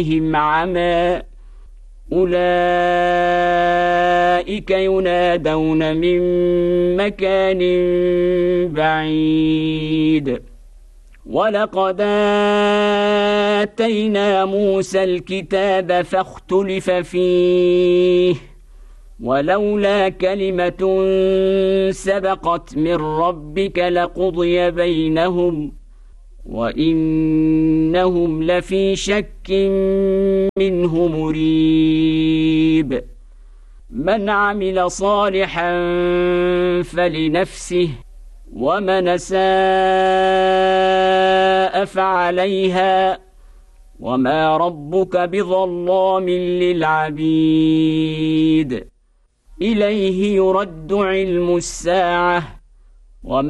عمى أولئك ينادون من مكان بعيد ولقد آتينا موسى الكتاب فاختلف فيه ولولا كلمة سبقت من ربك لقضي بينهم وإنهم لفي شك منه مريب من عمل صالحا فلنفسه ومن أساء فعليها وما ربك بظلام للعبيد إليه يرد علم الساعة